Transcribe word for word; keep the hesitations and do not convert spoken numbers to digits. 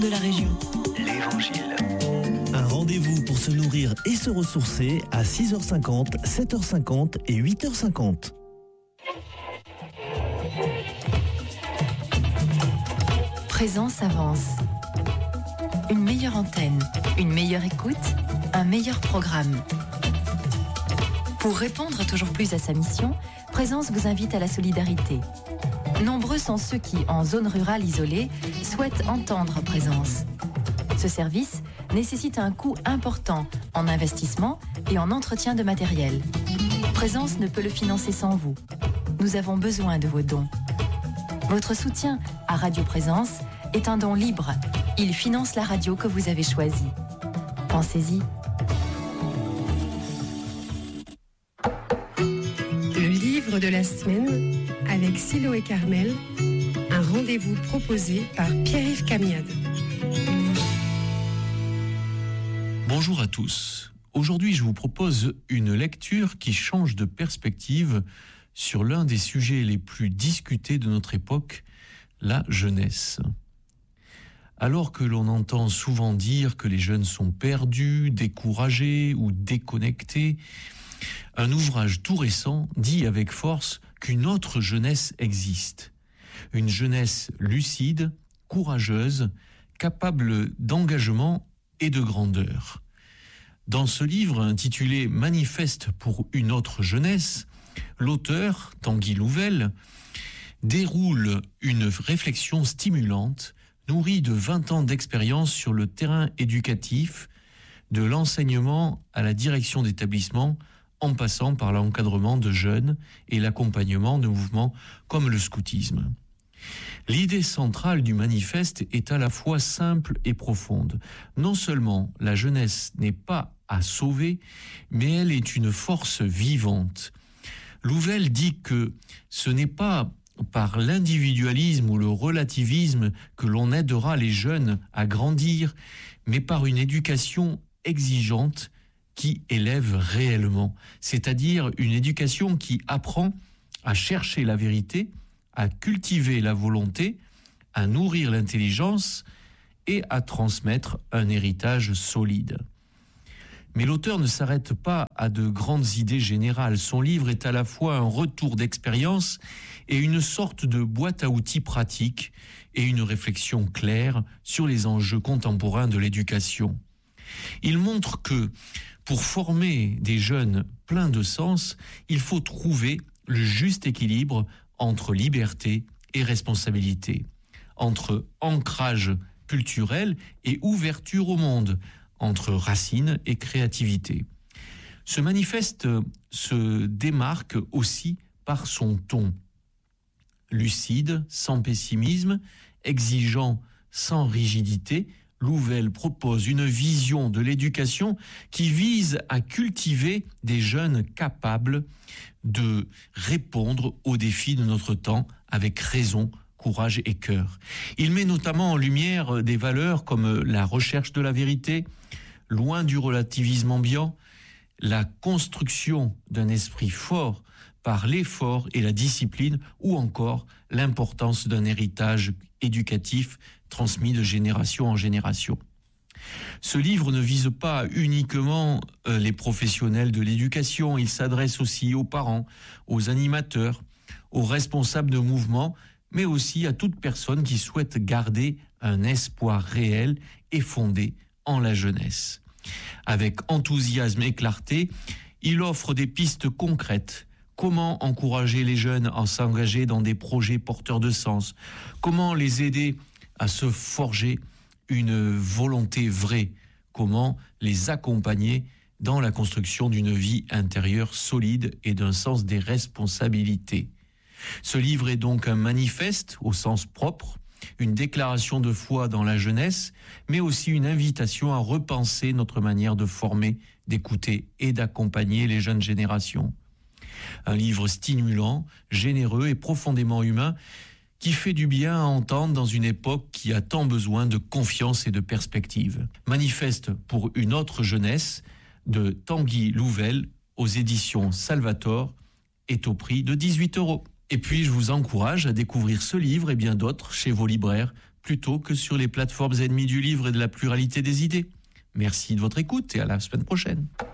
de la région. L'Évangile. Un rendez-vous pour se nourrir et se ressourcer à six heures cinquante, sept heures cinquante et huit heures cinquante. Présence avance. Une meilleure antenne, une meilleure écoute, un meilleur programme. Pour répondre toujours plus à sa mission, Présence vous invite à la solidarité. Nombreux sont ceux qui, en zone rurale isolée, souhaitent entendre Présence. Ce service nécessite un coût important en investissement et en entretien de matériel. Présence ne peut le financer sans vous. Nous avons besoin de vos dons. Votre soutien à Radio Présence est un don libre. Il finance la radio que vous avez choisie. Pensez-y. Le livre de la semaine avec Silo et Carmel, un rendez-vous proposé par Pierre-Yves Camiade. Bonjour à tous. Aujourd'hui, je vous propose une lecture qui change de perspective sur l'un des sujets les plus discutés de notre époque, la jeunesse. Alors que l'on entend souvent dire que les jeunes sont perdus, découragés ou déconnectés, un ouvrage tout récent dit avec force qu'une autre jeunesse existe. Une jeunesse lucide, courageuse, capable d'engagement et de grandeur. Dans ce livre intitulé « Manifeste pour une autre jeunesse », l'auteur, Tanguy Louvel, déroule une réflexion stimulante, nourrie de vingt ans d'expérience sur le terrain éducatif, de l'enseignement à la direction d'établissement, en passant par l'encadrement de jeunes et l'accompagnement de mouvements comme le scoutisme. L'idée centrale du manifeste est à la fois simple et profonde. Non seulement la jeunesse n'est pas à sauver, mais elle est une force vivante. Louvel dit que ce n'est pas par l'individualisme ou le relativisme que l'on aidera les jeunes à grandir, mais par une éducation exigeante qui élève réellement, c'est-à-dire une éducation qui apprend à chercher la vérité, à cultiver la volonté, à nourrir l'intelligence et à transmettre un héritage solide. Mais l'auteur ne s'arrête pas à de grandes idées générales. Son livre est à la fois un retour d'expérience et une sorte de boîte à outils pratique et une réflexion claire sur les enjeux contemporains de l'éducation. Il montre que pour former des jeunes pleins de sens, il faut trouver le juste équilibre entre liberté et responsabilité, entre ancrage culturel et ouverture au monde, entre racines et créativité. Ce manifeste se démarque aussi par son ton. Lucide, sans pessimisme, exigeant, sans rigidité, Louvel propose une vision de l'éducation qui vise à cultiver des jeunes capables de répondre aux défis de notre temps avec raison, courage et cœur. Il met notamment en lumière des valeurs comme la recherche de la vérité, loin du relativisme ambiant, la construction d'un esprit fort par l'effort et la discipline, ou encore l'importance d'un héritage éducatif transmis de génération en génération. Ce livre ne vise pas uniquement euh, les professionnels de l'éducation, il s'adresse aussi aux parents, aux animateurs, aux responsables de mouvements, mais aussi à toute personne qui souhaite garder un espoir réel et fondé en la jeunesse. Avec enthousiasme et clarté, il offre des pistes concrètes. Comment encourager les jeunes à s'engager dans des projets porteurs de sens? Comment les aider à se forger une volonté vraie? Comment les accompagner dans la construction d'une vie intérieure solide et d'un sens des responsabilités? Ce livre est donc un manifeste au sens propre, une déclaration de foi dans la jeunesse, mais aussi une invitation à repenser notre manière de former, d'écouter et d'accompagner les jeunes générations. Un livre stimulant, généreux et profondément humain qui fait du bien à entendre dans une époque qui a tant besoin de confiance et de perspective. Manifeste pour une autre jeunesse de Tanguy Louvel aux éditions Salvator est au prix de dix-huit euros. Et puis je vous encourage à découvrir ce livre et bien d'autres chez vos libraires plutôt que sur les plateformes ennemies du livre et de la pluralité des idées. Merci de votre écoute et à la semaine prochaine.